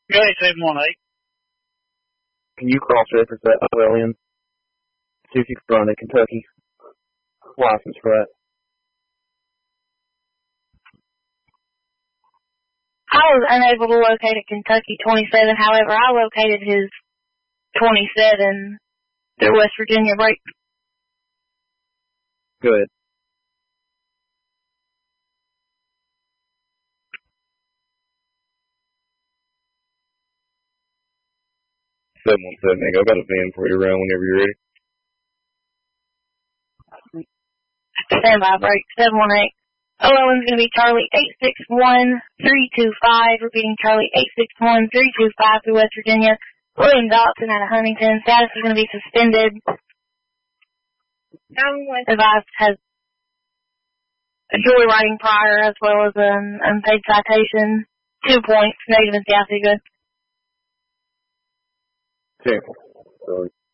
Okay, 718. Can you cross-reference that OLN? See if you can run a Kentucky license for that. I was unable to locate a Kentucky 27. However, I located his 27 through West Virginia break. Good. I've got a van for you around whenever you're ready. Stand by break 718. OLN's going to be Charlie 861325, repeating Charlie 861325 through West Virginia. William Dotson out of Huntington. Status is going to be suspended. Advised has a joyriding prior as well as an unpaid citation. 2 points, negative in Seattle. Good. Okay. Sorry.